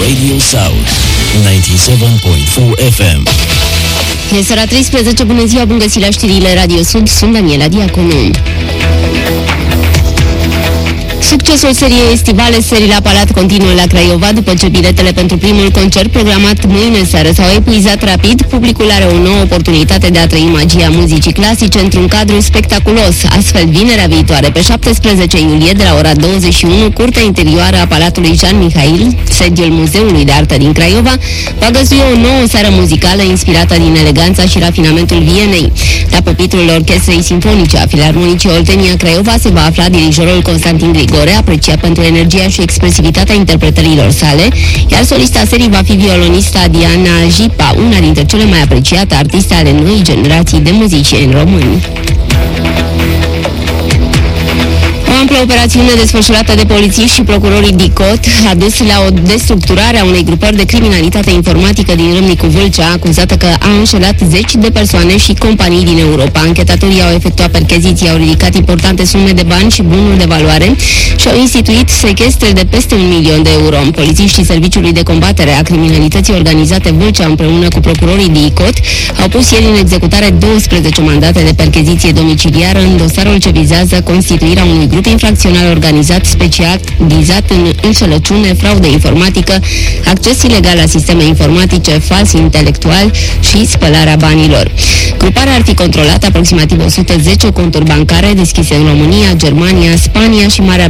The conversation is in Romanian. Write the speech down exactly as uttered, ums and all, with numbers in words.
Radio South ninety-seven point four F M. E seara treisprezece, bună ziua, bun găsit la știrile Radio Sud, sunt Daniela Diaconu. Succesul seriei estivale Serii la Palat continuă la Craiova. După ce biletele pentru primul concert programat mâine seară s-au epuizat rapid, publicul are o nouă oportunitate de a trăi magia muzicii clasice într-un cadru spectaculos. Astfel, vinerea viitoare, pe șaptesprezece iulie, de la ora douăzeci și unu, curtea interioară a Palatului Jean Mihail, sediul Muzeului de Artă din Craiova, va găzdui o nouă seară muzicală inspirată din eleganța și rafinamentul Vienei. La pupitrul Orchestrei Simfonice a Filarmonicii Oltenia Craiova se va afla dirijorul Constantin Grigore, apreciat pentru energia și expresivitatea interpretărilor sale, iar solista serii va fi violonista Diana Jipa, una dintre cele mai apreciate artiste ale noii generații de muzicieni români. O amplă operațiune desfășurată de polițiști și procurorii DICOT a dus la o destructurare a unei grupări de criminalitate informatică din Râmnicu Vâlcea, acuzată că a înșelat zeci de persoane și companii din Europa. Anchetatorii au efectuat percheziții, au ridicat importante sume de bani și bunuri de valoare și au instituit sechestre de peste un milion de euro. Polițiștii Serviciului de Combatere a Criminalității Organizate Vâlcea, împreună cu procurorii DICOT, au pus ieri în executare douăsprezece mandate de percheziție domiciliară în dosarul ce vizează constituirea unui grup infracțional organizat specializat în înșelăciune, fraudă informatică, acces ilegal la sisteme informatice, fals intelectual și spălarea banilor. Gruparea ar fi controlat aproximativ o sută zece conturi bancare deschise în România, Germania, Spania și Marea